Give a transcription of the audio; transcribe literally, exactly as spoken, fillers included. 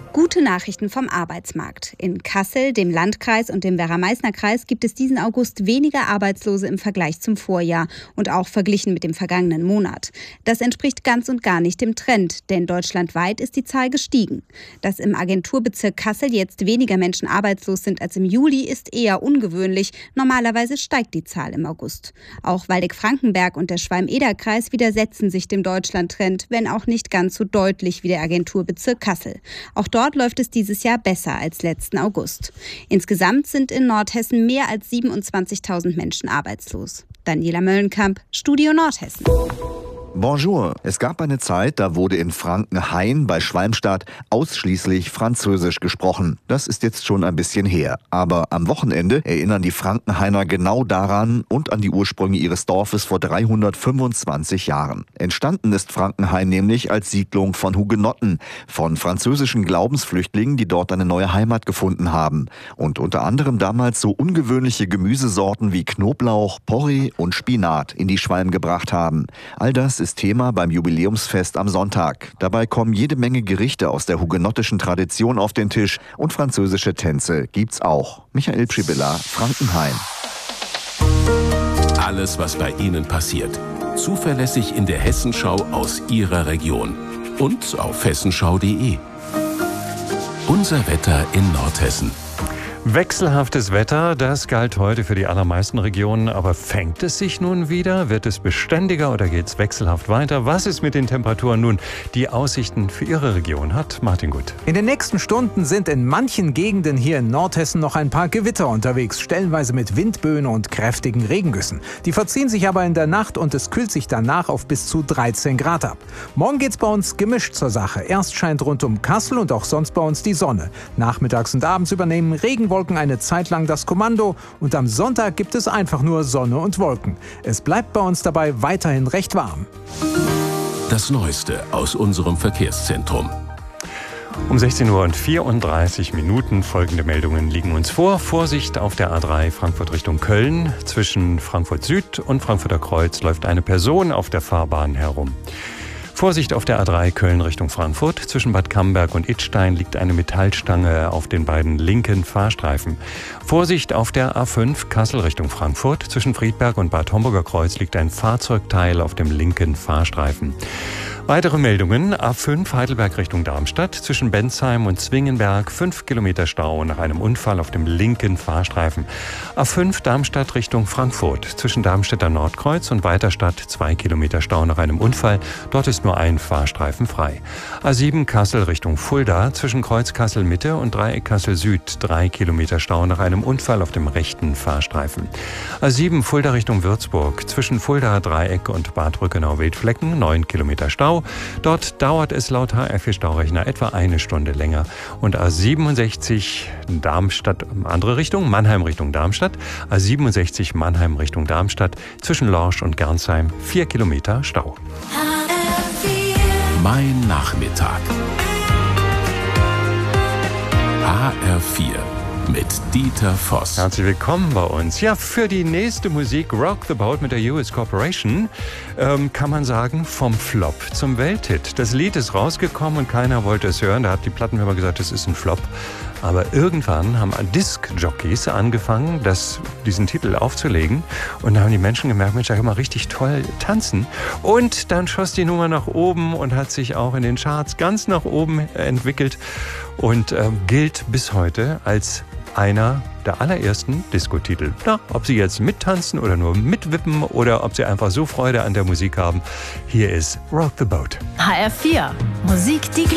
Gute Nachrichten vom Arbeitsmarkt. In Kassel, dem Landkreis und dem Werra-Meißner-Kreis gibt es diesen August weniger Arbeitslose im Vergleich zum Vorjahr und auch verglichen mit dem vergangenen Monat. Das entspricht ganz und gar nicht dem Trend, denn deutschlandweit ist die Zahl gestiegen. Dass im Agenturbezirk Kassel jetzt weniger Menschen arbeitslos sind als im Juli, ist eher ungewöhnlich. Normalerweise steigt die Zahl im August. Auch Waldeck-Frankenberg und der Schwalm-Eder-Kreis widersetzen sich dem Deutschland-Trend, wenn auch nicht ganz so deutlich wie der Agenturbezirk Kassel. Auch dort läuft es dieses Jahr besser als letzten August. Insgesamt sind in Nordhessen mehr als siebenundzwanzigtausend Menschen arbeitslos. Daniela Möllenkamp, Studio Nordhessen. Bonjour. Es gab eine Zeit, da wurde in Frankenhain bei Schwalmstadt ausschließlich Französisch gesprochen. Das ist jetzt schon ein bisschen her. Aber am Wochenende erinnern die Frankenhainer genau daran und an die Ursprünge ihres Dorfes vor dreihundertfünfundzwanzig Jahren. Entstanden ist Frankenhain nämlich als Siedlung von Hugenotten, von französischen Glaubensflüchtlingen, die dort eine neue Heimat gefunden haben. Und unter anderem damals so ungewöhnliche Gemüsesorten wie Knoblauch, Porree und Spinat in die Schwalm gebracht haben. All das ist Thema beim Jubiläumsfest am Sonntag. Dabei kommen jede Menge Gerichte aus der hugenottischen Tradition auf den Tisch und französische Tänze gibt's auch. Michael Pschibilla, Frankenhain. Alles, was bei Ihnen passiert, zuverlässig in der Hessenschau aus Ihrer Region und auf hessenschau punkt de. Unser Wetter in Nordhessen. Wechselhaftes Wetter, das galt heute für die allermeisten Regionen. Aber fängt es sich nun wieder? Wird es beständiger oder geht es wechselhaft weiter? Was ist mit den Temperaturen nun? Die Aussichten für Ihre Region hat Martin Gut. In den nächsten Stunden sind in manchen Gegenden hier in Nordhessen noch ein paar Gewitter unterwegs, stellenweise mit Windböen und kräftigen Regengüssen. Die verziehen sich aber in der Nacht und es kühlt sich danach auf bis zu dreizehn Grad ab. Morgen geht's bei uns gemischt zur Sache. Erst scheint rund um Kassel und auch sonst bei uns die Sonne. Nachmittags und abends übernehmen Regenwolken eine Zeit lang das Kommando und am Sonntag gibt es einfach nur Sonne und Wolken. Es bleibt bei uns dabei weiterhin recht warm. Das Neueste aus unserem Verkehrszentrum. Um sechzehn Uhr und vierunddreißig Minuten folgende Meldungen liegen uns vor. Vorsicht auf der A drei Frankfurt Richtung Köln. Zwischen Frankfurt Süd und Frankfurter Kreuz läuft eine Person auf der Fahrbahn herum. Vorsicht auf der A drei Köln Richtung Frankfurt. Zwischen Bad Camberg und Idstein liegt eine Metallstange auf den beiden linken Fahrstreifen. Vorsicht auf der A fünf Kassel Richtung Frankfurt. Zwischen Friedberg und Bad Homburger Kreuz liegt ein Fahrzeugteil auf dem linken Fahrstreifen. Weitere Meldungen: A fünf Heidelberg Richtung Darmstadt. Zwischen Bensheim und Zwingenberg fünf Kilometer Stau nach einem Unfall auf dem linken Fahrstreifen. A fünf Darmstadt Richtung Frankfurt. Zwischen Darmstädter Nordkreuz und Weiterstadt zwei Kilometer Stau nach einem Unfall. Dort ist nur ein Fahrstreifen frei. A sieben Kassel Richtung Fulda. Zwischen Kreuz Kassel Mitte und Dreieck Kassel Süd drei Kilometer Stau nach einem Unfall auf dem rechten Fahrstreifen. A sieben Fulda Richtung Würzburg. Zwischen Fulda Dreieck und Bad Rückenau-Wildflecken neun Kilometer Stau. Dort dauert es laut H R vier-Staurechner etwa eine Stunde länger. Und A siebenundsechzig Darmstadt, andere Richtung, Mannheim Richtung Darmstadt. A siebenundsechzig Mannheim Richtung Darmstadt. Zwischen Lorsch und Gernsheim vier Kilometer Stau. Mein Nachmittag. H R vier mit Dieter Voss. Herzlich willkommen bei uns. Ja, für die nächste Musik Rock the Boat mit der U S Corporation ähm, kann man sagen, vom Flop zum Welthit. Das Lied ist rausgekommen und keiner wollte es hören. Da hat die Plattenfirma gesagt, das ist ein Flop. Aber irgendwann haben Disc-Jockeys angefangen, das, diesen Titel aufzulegen. Und da haben die Menschen gemerkt, Mensch, da kann man richtig toll tanzen. Und dann schoss die Nummer nach oben und hat sich auch in den Charts ganz nach oben entwickelt und äh, gilt bis heute als einer der allerersten Disco-Titel. Na, ob Sie jetzt mittanzen oder nur mitwippen oder ob Sie einfach so Freude an der Musik haben, hier ist Rock the Boat. H R vier. Musik, die